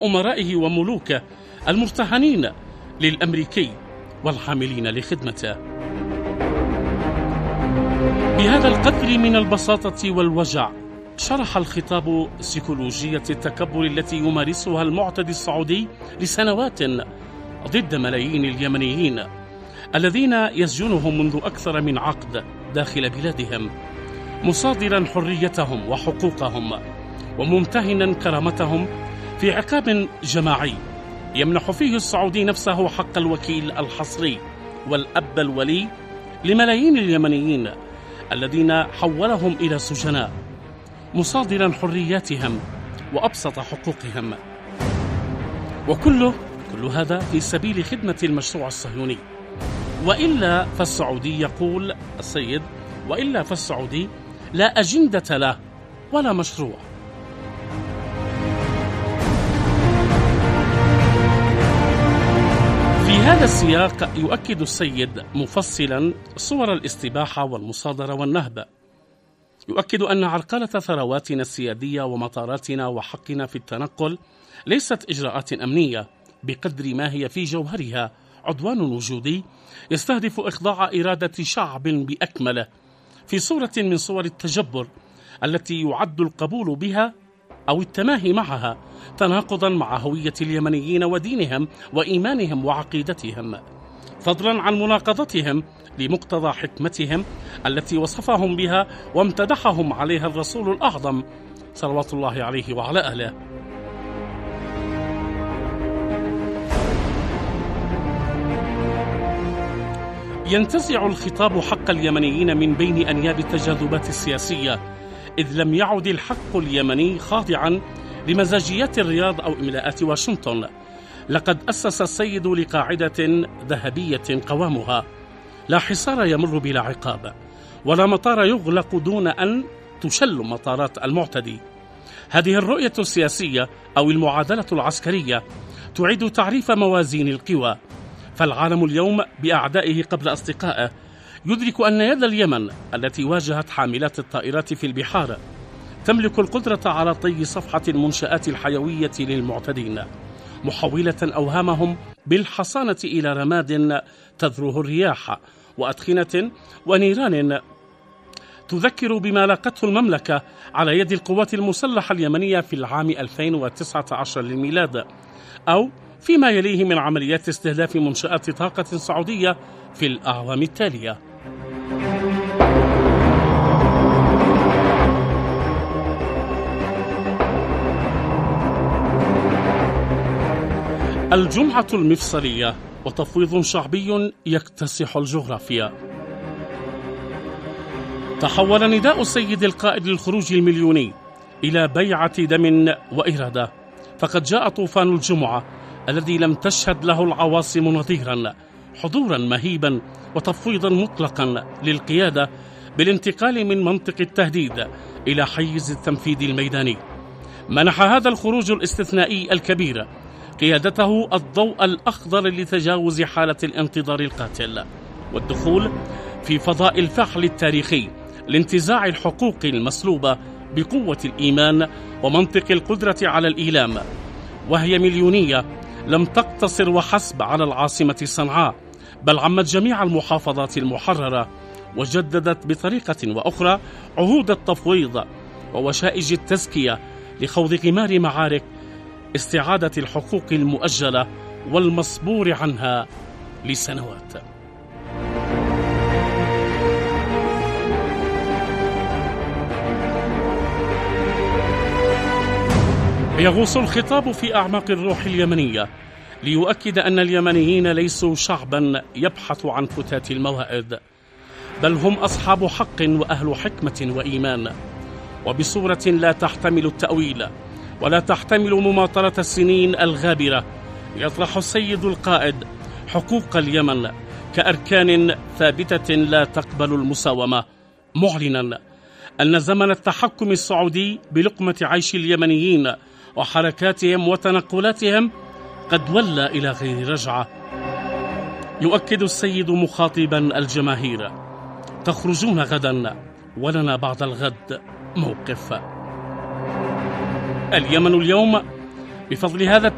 أمرائه وملوكه المرتهنين للأمريكي والعاملين لخدمته. بهذا القدر من البساطة والوجع شرح الخطاب سيكولوجية التكبر التي يمارسها المعتدي السعودي لسنوات ضد ملايين اليمنيين الذين يسجنهم منذ أكثر من عقد داخل بلادهم، مصادرا حريتهم وحقوقهم وممتهنا كرامتهم في عقاب جماعي يمنح فيه السعودي نفسه حق الوكيل الحصري والأب الولي لملايين اليمنيين الذين حولهم إلى سجناء، مصادرا حرياتهم وأبسط حقوقهم، وكل هذا في سبيل خدمة المشروع الصهيوني. وإلا فالسعودي، يقول السيد، وإلا فالسعودي لا أجندة له ولا مشروع. في هذا السياق يؤكد السيد مفصلا صور الاستباحة والمصادرة والنهب، يؤكد أن عرقلة ثرواتنا السيادية ومطاراتنا وحقنا في التنقل ليست إجراءات أمنية بقدر ما هي في جوهرها عدوان وجودي يستهدف إخضاع إرادة شعب بأكمله في صورة من صور التجبر التي يعد القبول بها أو التماهي معها تناقضا مع هوية اليمنيين ودينهم وإيمانهم وعقيدتهم، فضلا عن مناقضتهم لمقتضى حكمتهم التي وصفهم بها وامتدحهم عليها الرسول الأعظم صلوات الله عليه وعلى آله. ينتزع الخطاب حق اليمنيين من بين أنياب التجاذبات السياسية، إذ لم يعد الحق اليمني خاضعا لمزاجيات الرياض أو إملاءات واشنطن. لقد أسس السيد لقاعدة ذهبية قوامها: لا حصار يمر بلا عقاب، ولا مطار يغلق دون أن تشل مطارات المعتدي. هذه الرؤية السياسية أو المعادلة العسكرية تعيد تعريف موازين القوى، فالعالم اليوم بأعدائه قبل أصدقائه يدرك أن يد اليمن التي واجهت حاملات الطائرات في البحار تملك القدرة على طي صفحة المنشآت الحيوية للمعتدين، محولة أوهامهم بالحصانة إلى رماد تذروه الرياح وأدخنة ونيران تذكر بما لاقته المملكة على يد القوات المسلحة اليمنية في العام 2019 للميلاد، أو فيما يليه من عمليات استهداف منشآت طاقة سعودية في الأعوام التالية. الجمعة المفصلية وتفويض شعبي يكتسح الجغرافيا. تحول نداء السيد القائد للخروج المليوني إلى بيعة دم وإرادة، فقد جاء طوفان الجمعة الذي لم تشهد له العواصم نظيرا، حضورا مهيبا وتفويضا مطلقا للقيادة بالانتقال من منطق التهديد إلى حيز التنفيذ الميداني. منح هذا الخروج الاستثنائي الكبير قيادته الضوء الأخضر لتجاوز حالة الانتظار القاتل والدخول في فضاء الفحل التاريخي لانتزاع الحقوق المسلوبة بقوة الإيمان ومنطق القدرة على الإيلام، وهي مليونية لم تقتصر وحسب على العاصمة صنعاء، بل عمت جميع المحافظات المحررة، وجددت بطريقة وأخرى عهود التفويض ووشائج التزكية لخوض غمار معارك استعادة الحقوق المؤجلة والمصبور عنها لسنوات. يغوص الخطاب في أعماق الروح اليمنية ليؤكد أن اليمنيين ليسوا شعبا يبحث عن فتات الموائد، بل هم أصحاب حق وأهل حكمة وإيمان، وبصورة لا تحتمل التأويل ولا تحتمل مماطلة السنين الغابرة. يطرح السيد القائد حقوق اليمن كأركان ثابتة لا تقبل المساومة، معلنا أن زمن التحكم السعودي بلقمة عيش اليمنيين وحركاتهم وتنقلاتهم قد ولى إلى غير رجعة. يؤكد السيد مخاطبا الجماهير: تخرجون غدا ولنا بعد الغد موقف. اليمن اليوم بفضل هذا